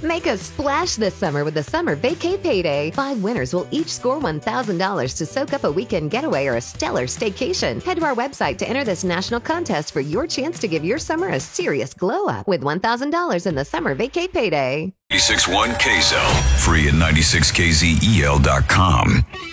Make a splash this summer with the Summer Vacay Payday. 5 winners will each score $1,000 to soak up a weekend getaway or a stellar staycation. Head to our website to enter this national contest for your chance to give your summer a serious glow up with $1,000 in the Summer Vacay Payday. 96.1 KZEL. Free at 96kzel.com.